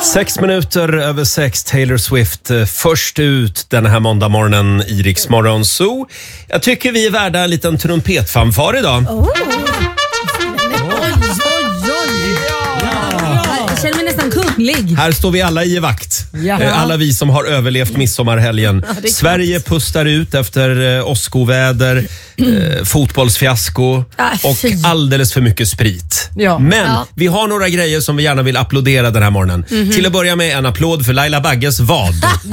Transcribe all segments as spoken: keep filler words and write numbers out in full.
Sex minuter över sex, Taylor Swift först ut den här måndag morgonen i Rix Morgon Zoo. Jag tycker vi är värda en liten trumpetfanfar idag. Oh. Jag känner mig nästan kunglig. Här står vi alla i vakt. Jaha. Alla vi som har överlevt midsommarhelgen. Ja, Sverige pustar ut efter eh, åskoväder, eh, fotbollsfiasko Ah, och fy. alldeles för mycket sprit. Ja. Men Ja. vi har några grejer som vi gärna vill applådera den här morgonen. Mhm. Till att börja med en applåd för Laila Bagges vad.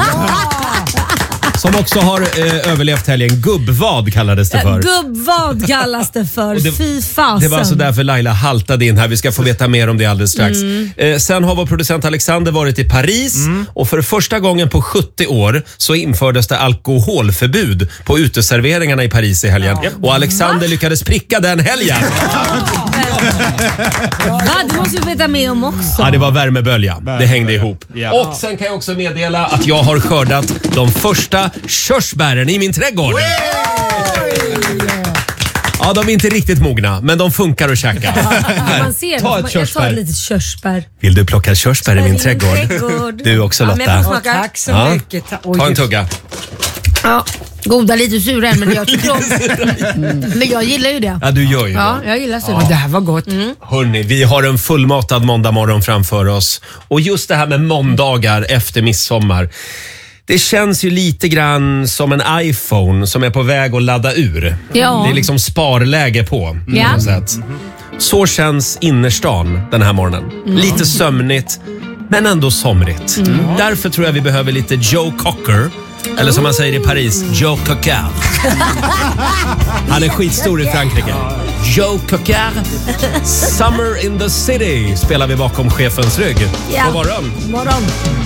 Som också har eh, överlevt helgen. Gubbvad kallades det för. Gubbvad kallas det för. det- Fy fasen. Det var alltså därför Laila haltade in här. Vi ska få veta mer om det alldeles strax. Mm. Eh, sen har vår producent Alexander varit i Paris. Och för första gången på sjuttio år så infördes det alkoholförbud på uteserveringarna i Paris i helgen. Och Alexander lyckades pricka den helgen. Va? Du måste ju veta mer om också. Ja, det var värmebölja. Det hängde ihop. Ja. Och sen kan jag också meddela att jag har skördat de första körsbären i min trädgård. Ja, de är inte riktigt mogna, men de funkar att käka. Här, Man ser ta det. ett Jag tar körsbär. ett litet körsbär. Vill du plocka körsbär i min trädgård? trädgård. Du också, Ja, men jag Lotta. får smaka. Tack så Ja. mycket. Ta, oj, Ta en tugga. Ja, goda, lite sura än, men jag tycker om. Men jag gillar ju det. Ja, du gör ju Ja, det. jag gillar Ja, sura. det här var gott. Hörrni, vi har en fullmatad måndag morgon framför oss. Och just det här med måndagar efter midsommar. Det känns ju lite grann som en iPhone som är på väg att ladda ur. Ja. Det är liksom sparläge på. Ja. på något sätt. Så känns innerstan den här morgonen. Lite sömnigt, men ändå somrigt. Därför tror jag vi behöver lite Joe Cocker. Eller som man säger i Paris, Joe Cocker. Han är skitstor i Frankrike. Joe Cocker. Summer in the City spelar vi bakom chefens rygg. Ja. God morgon. Morgon.